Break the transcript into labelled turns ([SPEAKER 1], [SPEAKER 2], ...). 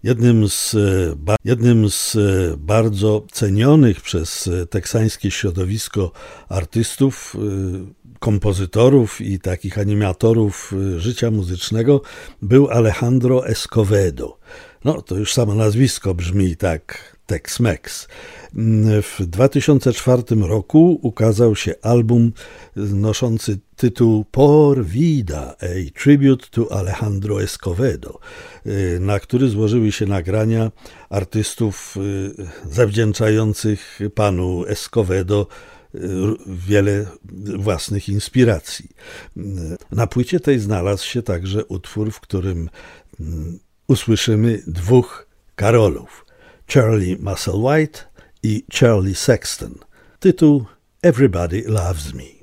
[SPEAKER 1] Jednym z bardzo cenionych przez teksańskie środowisko artystów, kompozytorów i takich animatorów życia muzycznego był Alejandro Escovedo. No, to już samo nazwisko brzmi tak Tex-Mex. W 2004 roku ukazał się album noszący tytuł Por Vida, a Tribute to Alejandro Escovedo, na który złożyły się nagrania artystów zawdzięczających panu Escovedo wiele własnych inspiracji. Na płycie tej znalazł się także utwór, w którym usłyszymy dwóch Karolów, Charlie Musselwhite i Charlie Sexton. Tytuł Everybody Loves Me.